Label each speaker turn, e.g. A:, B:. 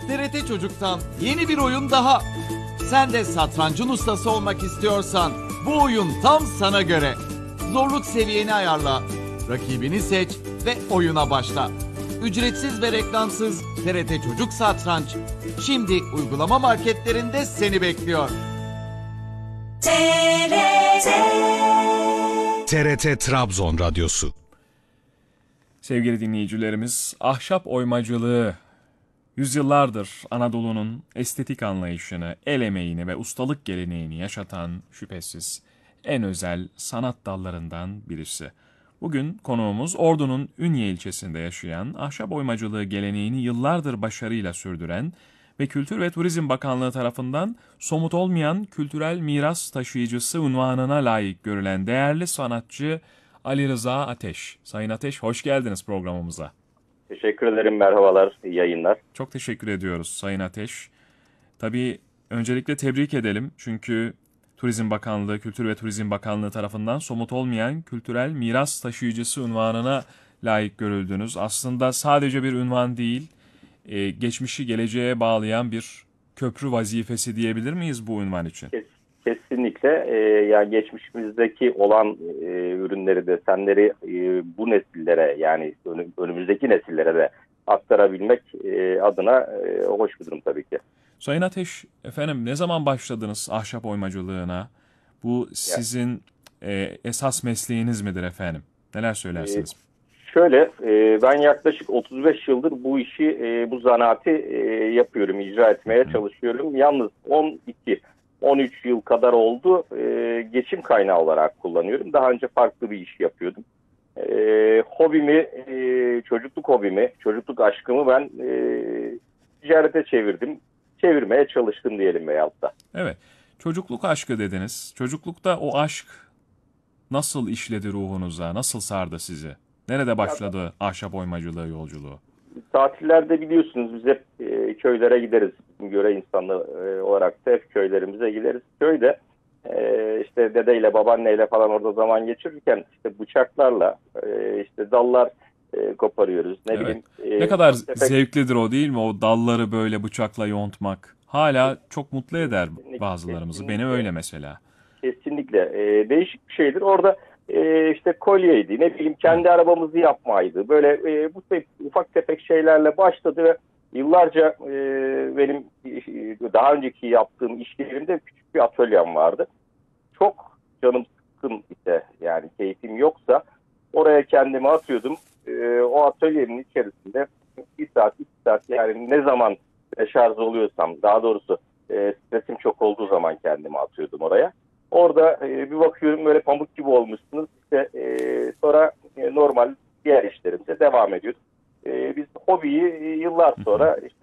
A: TRT Çocuk'tan yeni bir oyun daha. Sen de satrancın ustası olmak istiyorsan bu oyun tam sana göre. Zorluk seviyeni ayarla, rakibini seç ve oyuna başla. Ücretsiz ve reklamsız TRT Çocuk Satranç şimdi uygulama marketlerinde seni bekliyor.
B: TRT Trabzon Radyosu.
C: Sevgili dinleyicilerimiz, ahşap oymacılığı yüzyıllardır Anadolu'nun estetik anlayışını, el emeğini ve ustalık geleneğini yaşatan şüphesiz en özel sanat dallarından birisi. Bugün konuğumuz Ordu'nun Ünye ilçesinde yaşayan, ahşap oymacılığı geleneğini yıllardır başarıyla sürdüren ve Kültür ve Turizm Bakanlığı tarafından somut olmayan kültürel miras taşıyıcısı unvanına layık görülen değerli sanatçı Ali Rıza Ateş. Sayın Ateş, hoş geldiniz programımıza.
D: Teşekkür ederim, merhabalar, iyi yayınlar.
C: Çok teşekkür ediyoruz Sayın Ateş. Tabii öncelikle tebrik edelim çünkü Turizm Bakanlığı, Kültür ve Turizm Bakanlığı tarafından somut olmayan kültürel miras taşıyıcısı unvanına layık görüldünüz. Aslında sadece bir unvan değil, geçmişi geleceğe bağlayan bir köprü vazifesi diyebilir miyiz bu unvan için?
D: Kesinlikle. Yani geçmişimizdeki olan ürünleri, desenleri bu nesillere, yani önümüzdeki nesillere de aktarabilmek adına hoş bir durum tabii ki.
C: Sayın Ateş, efendim ne zaman başladınız ahşap oymacılığına? Bu sizin esas mesleğiniz midir efendim? Neler söylersiniz?
D: Şöyle, ben yaklaşık 35 yıldır bu işi, bu zanaati yapıyorum, icra etmeye çalışıyorum. Yalnız 13 yıl kadar oldu, geçim kaynağı olarak kullanıyorum. Daha önce farklı bir iş yapıyordum. Hobimi, çocukluk aşkımı ben ticarete çevirdim. Çevirmeye çalıştım diyelim veyahut da.
C: Evet, çocukluk aşkı dediniz. Çocuklukta o aşk nasıl işledi ruhunuza, nasıl sardı sizi? Nerede başladı ahşap oymacılığı yolculuğu?
D: Tatillerde biliyorsunuz biz hep köylere gideriz. Göre insanlı olarak da hep köylerimize gideriz. Köyde işte dedeyle babaanneyle falan orada zaman geçirirken işte bıçaklarla işte dallar koparıyoruz. Ne bileyim.
C: Ne kadar zevklidir o, değil mi? O dalları böyle bıçakla yontmak. Hala çok mutlu eder bazılarımızı.
D: Kesinlikle.
C: Beni öyle mesela.
D: Kesinlikle. Değişik bir şeydir. Orada işte kolyeydi, ne bileyim kendi arabamızı yapmaydı. Böyle bu ufak tefek şeylerle başladı ve yıllarca benim daha önceki yaptığım iş yerimde küçük bir atölyem vardı. Çok canım sıkkın ise, yani keyfim yoksa oraya kendimi atıyordum. O atölyenin içerisinde 1 saat, 2 saat, yani ne zaman deşarj oluyorsam, daha doğrusu stresim çok olduğu zaman kendimi atıyordum oraya. Orada bir bakıyorum böyle pamuk gibi olmuşsunuz. İşte sonra normal diğer işlerimize devam ediyoruz. Biz hobiyi yıllar sonra işte